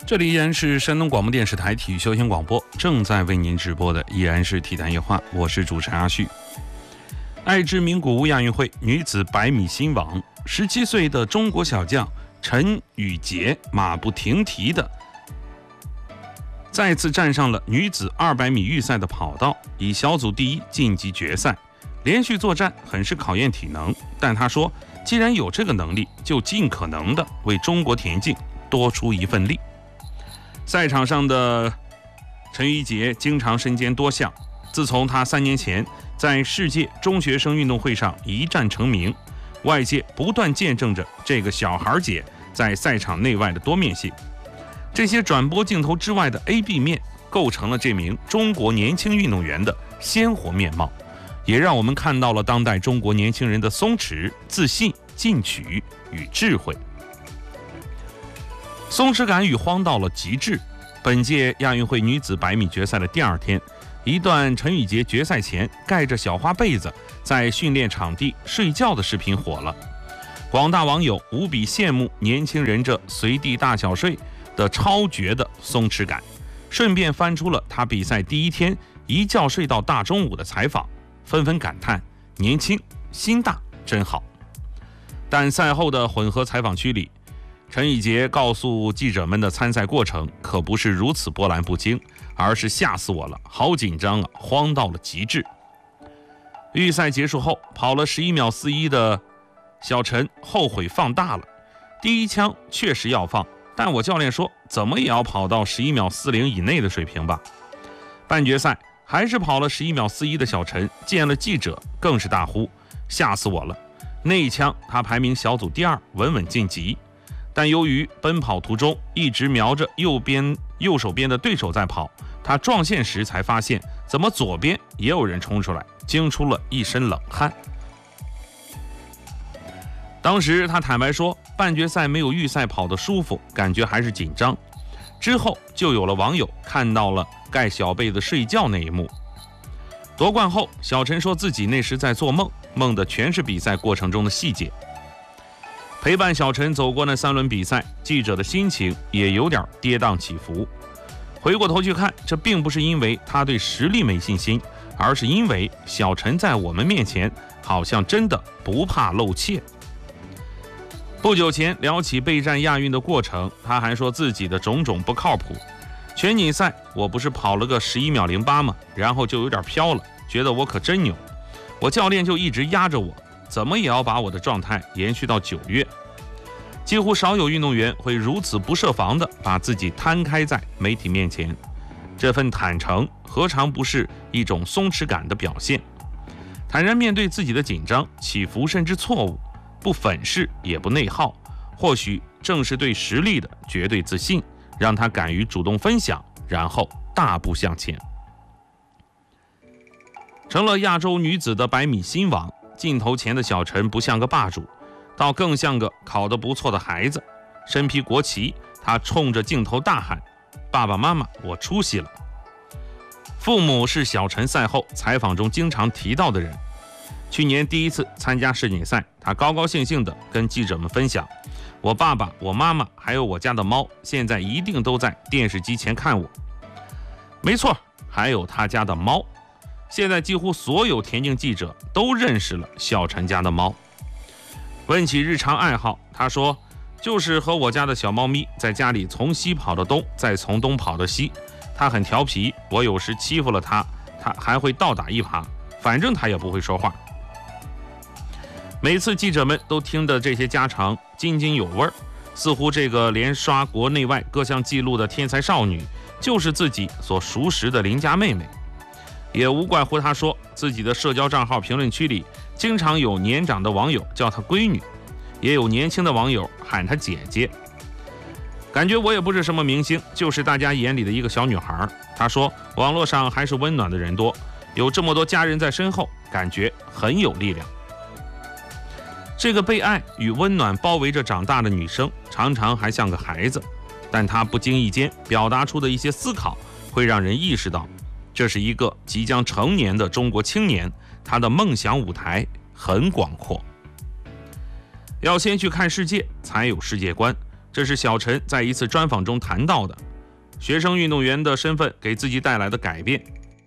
这里依然是山东广播电视台体育休闲广播，正在为您直播的依然是体坛夜话，我是主持人阿旭。爱知名古屋亚运会女子100米新王，17岁的中国小将陈雨洁马不停蹄的再次站上了女子200米预赛的跑道，以小组第一晋级决赛。连续作战很是考验体能，但他说，既然有这个能力，就尽可能的为中国田径多出一份力。赛场上的陈雨洁经常身兼多项，自从他3年前在世界中学生运动会上一战成名，外界不断见证着这个小孩姐在赛场内外的多面性。这些转播镜头之外的 A、B 面，构成了这名中国年轻运动员的鲜活面貌，也让我们看到了当代中国年轻人的松弛、自信、进取与智慧。松弛感与荒到了极致。本届亚运会女子100米决赛的第2天，一段陈雨洁决赛前盖着小花被子在训练场地睡觉的视频火了，广大网友无比羡慕年轻人这随地大小睡的超绝的松弛感，顺便翻出了他比赛第1天一觉睡到大中午的采访，纷纷感叹年轻心大真好。但赛后的混合采访区里，陈雨洁告诉记者们的参赛过程可不是如此波澜不惊，而是吓死我了，好紧张啊，慌到了极致。预赛结束后，跑了11秒41的小陈后悔放大了，第一枪确实要放，但我教练说怎么也要跑到11秒40以内的水平吧。半决赛还是跑了11秒41的小陈见了记者更是大呼吓死我了，那一枪他排名小组第2，稳稳晋级。但由于奔跑途中一直瞄着右手边的对手在跑，他撞线时才发现怎么左边也有人冲出来，惊出了一身冷汗。当时他坦白说，半决赛没有预赛跑得舒服，感觉还是紧张。之后就有了网友看到了盖小被子睡觉那一幕。夺冠后，小陈说自己那时在做梦，梦的全是比赛过程中的细节。陪伴小陈走过那3轮比赛，记者的心情也有点跌宕起伏。回过头去看，这并不是因为他对实力没信心，而是因为小陈在我们面前好像真的不怕露怯。不久前聊起备战亚运的过程，他还说自己的种种不靠谱。全锦赛我不是跑了个11秒08吗？然后就有点飘了，觉得我可真牛。我教练就一直压着我，怎么也要把我的状态延续到9月。几乎少有运动员会如此不设防地把自己摊开在媒体面前，这份坦诚何尝不是一种松弛感的表现？坦然面对自己的紧张、起伏甚至错误，不粉饰也不内耗，或许正是对实力的绝对自信，让他敢于主动分享，然后大步向前，成了亚洲女子的100米新王。镜头前的小陈不像个霸主，倒更像个考得不错的孩子。身披国旗，他冲着镜头大喊：爸爸妈妈，我出息了。父母是小陈赛后采访中经常提到的人。去年第1次参加世锦赛，他高高兴兴地跟记者们分享，我爸爸、我妈妈还有我家的猫现在一定都在电视机前看我。没错，还有他家的猫。现在几乎所有田径记者都认识了小陈家的猫。问起日常爱好，他说就是和我家的小猫咪在家里从西跑到东，再从东跑到西。它很调皮，我有时欺负了它，它还会倒打1耙，反正它也不会说话。每次记者们都听得这些家常津津有味，似乎这个连刷国内外各项纪录的天才少女就是自己所熟识的邻家妹妹。也无怪乎他说自己的社交账号评论区里经常有年长的网友叫她闺女，也有年轻的网友喊她姐姐。感觉我也不是什么明星，就是大家眼里的一个小女孩。她说网络上还是温暖的人多，有这么多家人在身后，感觉很有力量。这个被爱与温暖包围着长大的女生，常常还像个孩子，但她不经意间表达出的一些思考，会让人意识到这是一个即将成年的中国青年，他的梦想舞台很广阔。要先去看世界，才有世界观， 这是小陈在一次专访中谈到的。学生运动员的身份给自己带来的改变。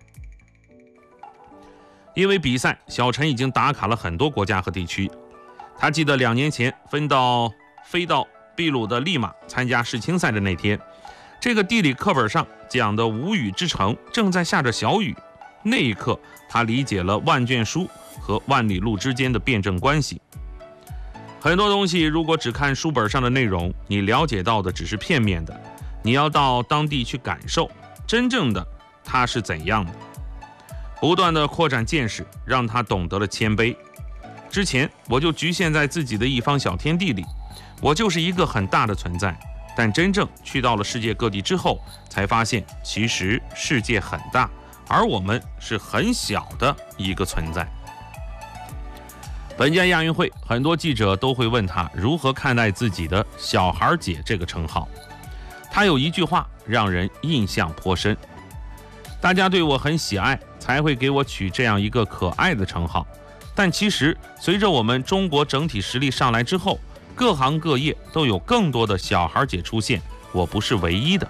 因为比赛，小陈已经打卡了很多国家和地区。他记得2年前飞到秘鲁的利马参加世青赛的那天，这个地理课本上讲的无雨之城正在下着小雨。那一刻，他理解了万卷书和万里路之间的辩证关系。很多东西如果只看书本上的内容，你了解到的只是片面的，你要到当地去感受真正的它是怎样的。不断的扩展见识，让他懂得了谦卑。之前我就局限在自己的一方小天地里，我就是一个很大的存在。但真正去到了世界各地之后，才发现其实世界很大，而我们是很小的一个存在。本届亚运会，很多记者都会问他如何看待自己的小孩姐这个称号。他有一句话让人印象颇深：大家对我很喜爱，才会给我取这样一个可爱的称号。但其实随着我们中国整体实力上来之后，各行各业都有更多的小孩姐出现，我不是唯一的。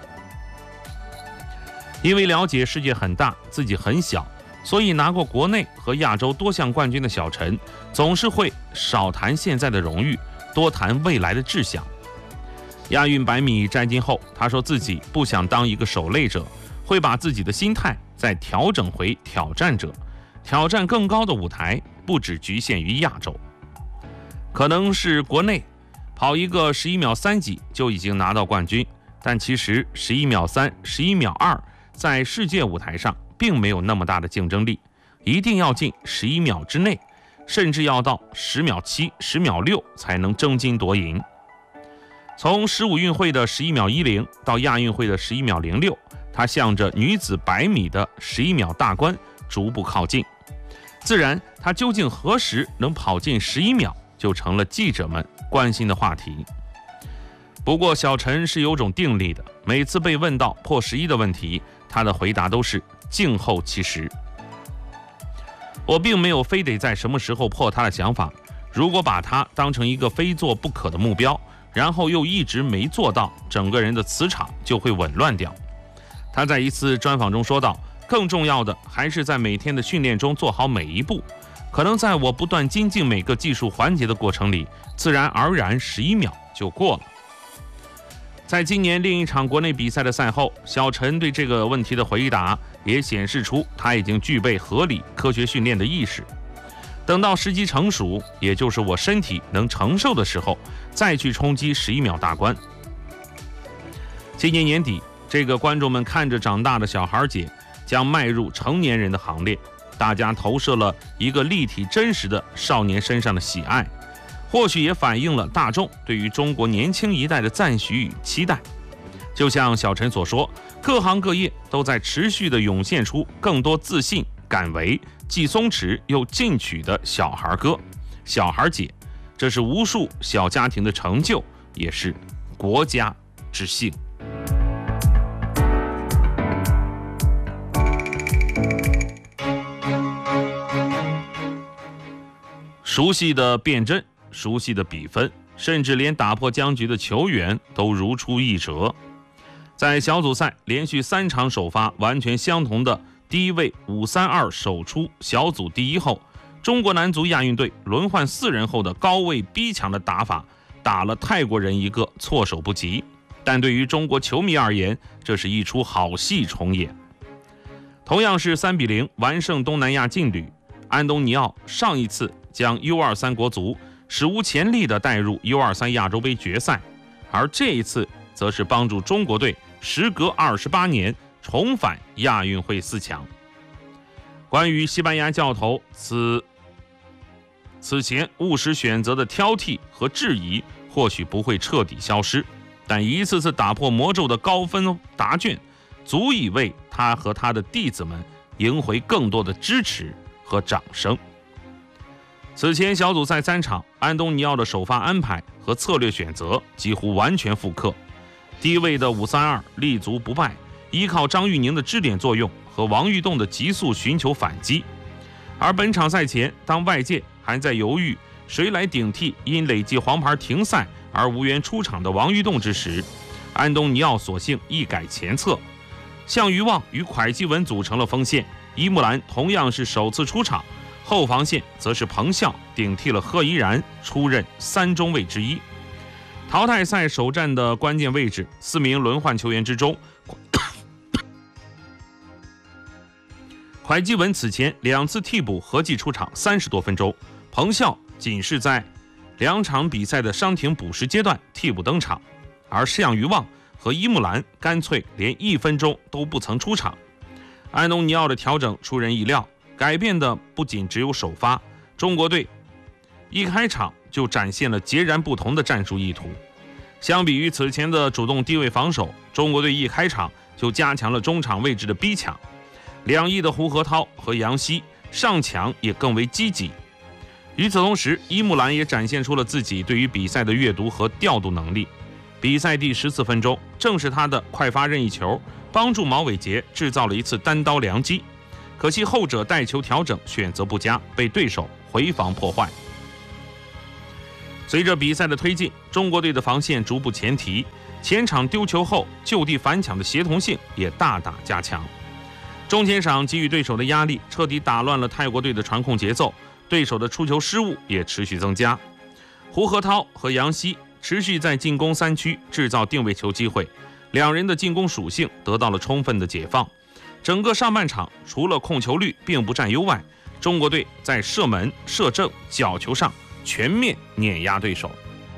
因为了解世界很大，自己很小，所以拿过国内和亚洲多项冠军的小陈，总是会少谈现在的荣誉，多谈未来的志向。亚运100米摘金后，他说自己不想当一个守擂者，会把自己的心态再调整回挑战者，挑战更高的舞台，不只局限于亚洲。可能是国内跑一个11秒3几就已经拿到冠军，但其实11秒3、11秒2在世界舞台上并没有那么大的竞争力，一定要进11秒之内，甚至要到10秒7、10秒6才能争金夺银。从15运会的11秒10到亚运会的11秒06，他向着女子100米的11秒大关逐步靠近。自然，他究竟何时能跑进11秒，就成了记者们关心的话题。不过小陈是有种定力的，每次被问到破11的问题，他的回答都是静候其时。我并没有非得在什么时候破他的想法，如果把他当成一个非做不可的目标，然后又一直没做到，整个人的磁场就会紊乱掉。他在一次专访中说道，更重要的还是在每天的训练中做好每一步。可能在我不断精进每个技术环节的过程里，自然而然11秒就过了。在今年另一场国内比赛的赛后，小陈对这个问题的回答也显示出他已经具备合理科学训练的意识。等到时机成熟，也就是我身体能承受的时候，再去冲击11秒大关。今年年底，这个观众们看着长大的小孩姐将迈入成年人的行列，大家投射了一个立体真实的少年身上的喜爱，或许也反映了大众对于中国年轻一代的赞许与期待。就像小陈所说，各行各业都在持续地涌现出更多自信、敢为、既松弛又进取的小孩哥、小孩姐，这是无数小家庭的成就，也是国家之幸。熟悉的辩证，熟悉的比分，甚至连打破僵局的球员都如出一辙。在小组赛连续3场首发完全相同的第一位5-3-2首出小组第一后，中国男足亚运队轮换4人后的高位逼抢的打法，打了泰国人一个措手不及。但对于中国球迷而言，这是一出好戏重演。同样是3-0完胜东南亚劲旅，安东尼奥上一次将 U23 国足史无前例地带入 U23 亚洲杯决赛，而这一次则是帮助中国队时隔28年重返亚运会4强。关于西班牙教头此前务实选择的挑剔和质疑，或许不会彻底消失，但一次次打破魔咒的高分答卷，足以为他和他的弟子们赢回更多的支持和掌声。此前小组赛3场，安东尼奥的首发安排和策略选择几乎完全复刻。低位的5-3-2立足不败，依靠张玉宁的支点作用和王玉栋的急速寻求反击。而本场赛前，当外界还在犹豫谁来顶替因累计黄牌停赛而无缘出场的王玉栋之时，安东尼奥索性一改前策，项羽望与蒯基文组成了锋线，伊木兰同样是首次出场，后防线则是彭笑顶替了贺宜然出任3中卫之一。淘汰赛首战的关键位置，4名轮换球员之中，蒯基文此前2次替补合计出场30多分钟，彭笑仅是在2场比赛的伤停补时阶段替补登场，而项羽望和伊木兰干脆连1分钟都不曾出场。安东尼奥的调整出人意料，改变的不仅只有首发，中国队一开场就展现了截然不同的战术意图。相比于此前的主动低位防守，中国队一开场就加强了中场位置的逼抢，2翼的胡河涛和杨希上抢也更为积极。与此同时，伊木兰也展现出了自己对于比赛的阅读和调度能力。比赛第14分钟，正是他的快发任意球帮助毛伟杰制造了一次单刀良机，可惜后者带球调整选择不佳，被对手回防破坏。随着比赛的推进，中国队的防线逐步前提，前场丢球后就地反抢的协同性也大大加强。中前场给予对手的压力，彻底打乱了泰国队的传控节奏，对手的出球失误也持续增加。胡河涛和杨希持续在进攻3区制造定位球机会，2人的进攻属性得到了充分的解放。整个上半场除了控球率并不占优外，中国队在射门、射正、角球上全面碾压对手。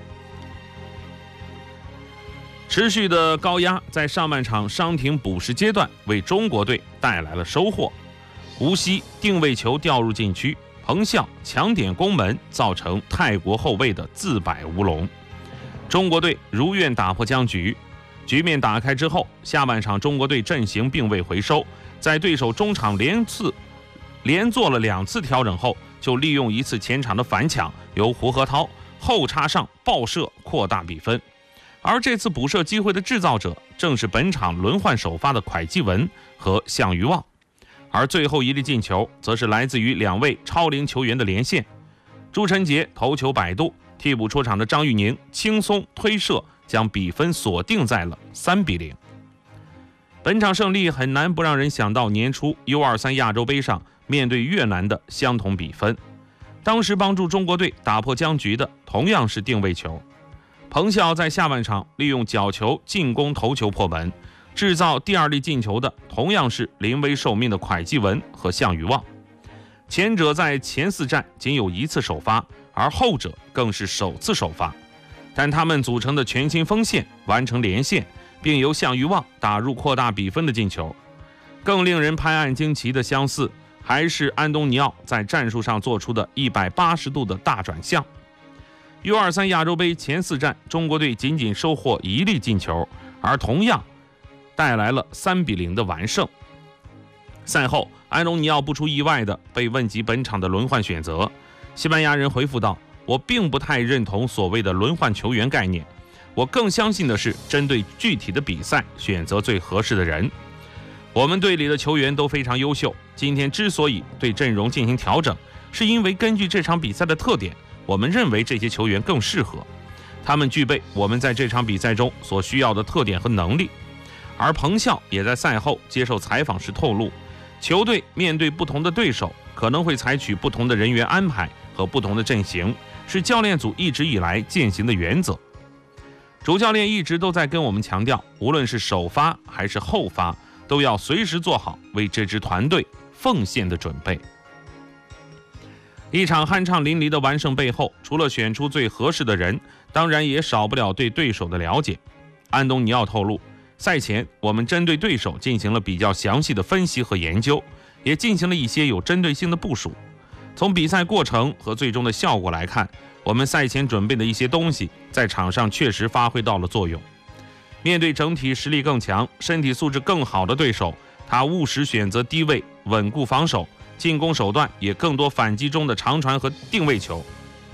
持续的高压在上半场伤停补时阶段为中国队带来了收获。无锡定位球掉入禁区，彭笑抢点攻门，造成泰国后卫的自摆乌龙。中国队如愿打破僵局。局面打开之后，下半场中国队阵型并未回收，在对手中场连做了2次调整后，就利用一次前场的反抢，由胡河涛后插上爆射扩大比分。而这次补射机会的制造者正是本场轮换首发的蒯基文和项羽望，而最后一粒进球则是来自于2位超龄球员的连线。朱晨杰头球摆渡，替补出场的张玉宁轻松推射，将比分锁定在了3-0。本场胜利很难不让人想到年初 U23 亚洲杯上面对越南的相同比分。当时帮助中国队打破僵局的同样是定位球。彭笑在下半场利用角球进攻头球破门，制造第2粒进球的同样是临危受命的蒯基文和项羽望。前者在前4战仅有1次首发，而后者更是首次首发，但他们组成的全新锋线完成连线，并由项羽望打入扩大比分的进球。更令人拍案惊奇的相似，还是安东尼奥在战术上做出的180度的大转向。U23 亚洲杯前4战，中国队仅仅收获1粒进球，而同样带来了3-0的完胜。赛后，安东尼奥不出意外的被问及本场的轮换选择，西班牙人回复道：“我并不太认同所谓的轮换球员概念，我更相信的是针对具体的比赛选择最合适的人。我们队里的球员都非常优秀，今天之所以对阵容进行调整，是因为根据这场比赛的特点，我们认为这些球员更适合，他们具备我们在这场比赛中所需要的特点和能力。”而彭笑也在赛后接受采访时透露，球队面对不同的对手，可能会采取不同的人员安排和不同的阵型，是教练组一直以来践行的原则。主教练一直都在跟我们强调，无论是首发还是后发，都要随时做好为这支团队奉献的准备。一场酣畅淋漓的完胜背后，除了选出最合适的人，当然也少不了对对手的了解。安东尼奥透露，赛前我们针对对手进行了比较详细的分析和研究，也进行了一些有针对性的部署。从比赛过程和最终的效果来看，我们赛前准备的一些东西在场上确实发挥到了作用。面对整体实力更强、身体素质更好的对手，他务实选择低位稳固防守，进攻手段也更多反击中的长传和定位球。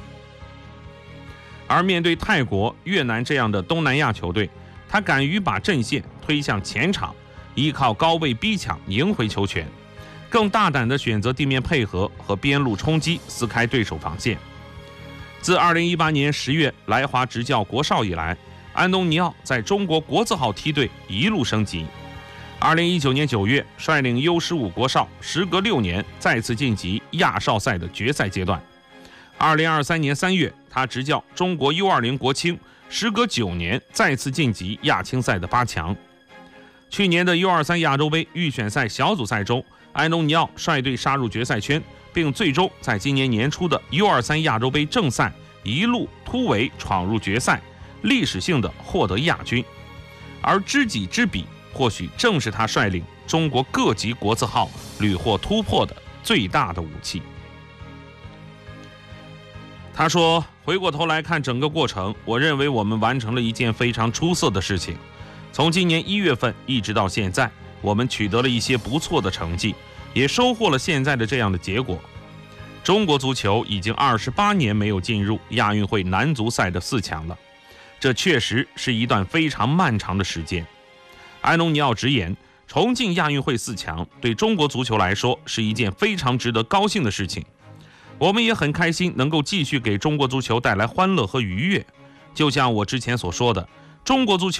而面对泰国、越南这样的东南亚球队，他敢于把阵线推向前场，依靠高位逼抢赢回球权，更大胆地选择地面配合和边路冲击，撕开对手防线。 自2018年10月来华执教国少以来，安东尼奥在中国国字号梯队一路升级。2019年9月，率领 U15 国少，时隔6年再次晋级亚少赛的决赛阶段。2023年3月，他执教中国 U20 国青，时隔9年再次晋级亚青赛的8强。去年的 U23 亚洲杯预选赛小组赛中，安东尼奥率队杀入决赛圈，并最终在今年年初的 U23 亚洲杯正赛一路突围闯入决赛，历史性的获得亚军。而知己知彼，或许正是他率领中国各级国字号屡获突破的最大的武器。他说，回过头来看整个过程，我认为我们完成了一件非常出色的事情。从今年1月份一直到现在，我们取得了一些不错的成绩，也收获了现在的这样的结果。中国足球已经28年没有进入亚运会男足赛的4强了，这确实是一段非常漫长的时间。安东尼奥直言，重进亚运会4强对中国足球来说是一件非常值得高兴的事情。我们也很开心能够继续给中国足球带来欢乐和愉悦。就像我之前所说的，中国足球